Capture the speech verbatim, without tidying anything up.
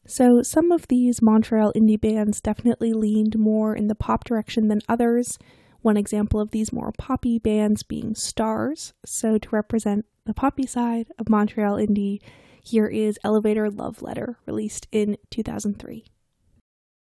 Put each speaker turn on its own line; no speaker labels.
So some of these Montreal indie bands definitely leaned more in the pop direction than others. One example of these more poppy bands being Stars. So to represent the poppy side of Montreal indie, here is Elevator Love Letter, released in two thousand three.